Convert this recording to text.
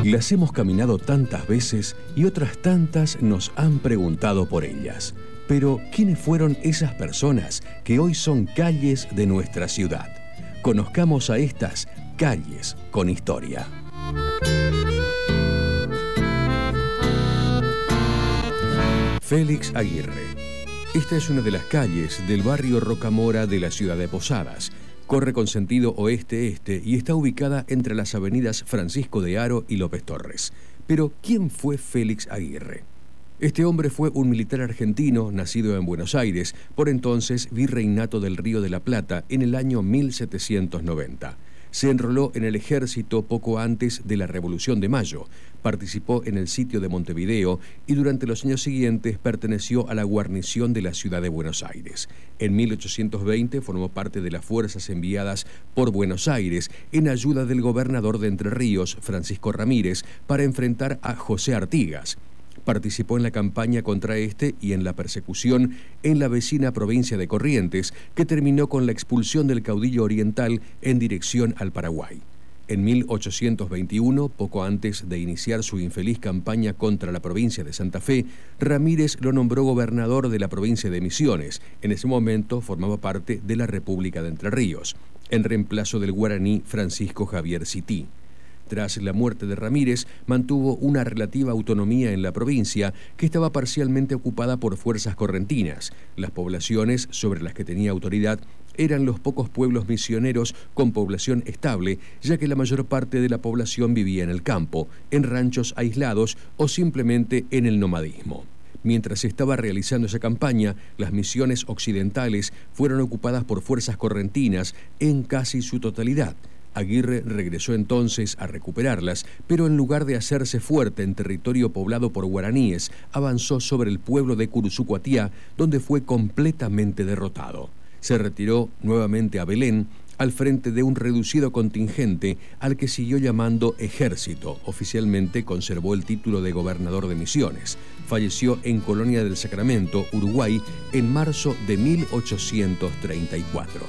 Las hemos caminado tantas veces y otras tantas nos han preguntado por ellas. Pero, ¿quiénes fueron esas personas que hoy son calles de nuestra ciudad? Conozcamos a estas calles con historia. Félix Aguirre. Esta es una de las calles del barrio Rocamora de la ciudad de Posadas. Corre con sentido oeste-este y está ubicada entre las avenidas Francisco de Haro y López Torres. Pero, ¿quién fue Félix Aguirre? Este hombre fue un militar argentino nacido en Buenos Aires, por entonces virreinato del Río de la Plata, en el año 1790. Se enroló en el ejército poco antes de la Revolución de Mayo, participó en el sitio de Montevideo y durante los años siguientes perteneció a la guarnición de la ciudad de Buenos Aires. En 1820 formó parte de las fuerzas enviadas por Buenos Aires en ayuda del gobernador de Entre Ríos, Francisco Ramírez, para enfrentar a José Artigas. Participó en la campaña contra este y en la persecución en la vecina provincia de Corrientes, que terminó con la expulsión del caudillo oriental en dirección al Paraguay. En 1821, poco antes de iniciar su infeliz campaña contra la provincia de Santa Fe, Ramírez lo nombró gobernador de la provincia de Misiones. En ese momento formaba parte de la República de Entre Ríos, en reemplazo del guaraní Francisco Javier Cití. Tras la muerte de Ramírez, mantuvo una relativa autonomía en la provincia, que estaba parcialmente ocupada por fuerzas correntinas. Las poblaciones sobre las que tenía autoridad eran los pocos pueblos misioneros con población estable, ya que la mayor parte de la población vivía en el campo, en ranchos aislados o simplemente en el nomadismo. Mientras estaba realizando esa campaña, las misiones occidentales fueron ocupadas por fuerzas correntinas en casi su totalidad. Aguirre regresó entonces a recuperarlas, pero en lugar de hacerse fuerte en territorio poblado por guaraníes, avanzó sobre el pueblo de Curuzucuatiá, donde fue completamente derrotado. Se retiró nuevamente a Belén, al frente de un reducido contingente al que siguió llamando ejército. Oficialmente conservó el título de gobernador de Misiones. Falleció en Colonia del Sacramento, Uruguay, en marzo de 1834.